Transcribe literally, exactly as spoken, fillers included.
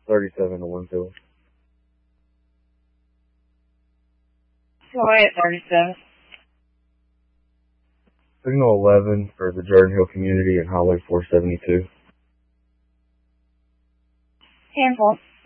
thirty-seven to Winfield. Go ahead, thirty-seven. Signal eleven for the Jordan Hill community and Highway four seventy-two. ten four.